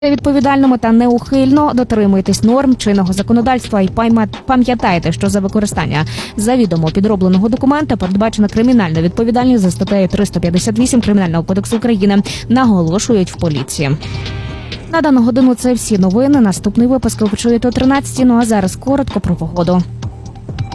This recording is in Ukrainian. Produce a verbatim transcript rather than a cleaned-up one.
Відповідальному та неухильно дотримуйтесь норм чинного законодавства і пам'ятайте, що за використання завідомо підробленого документа передбачена кримінальна відповідальність за статтею триста п'ятдесят вісім Кримінального кодексу України, наголошують в поліції. На дану годину це всі новини. Наступний випуск ви почуєте о тринадцятій, ну а зараз коротко про погоду.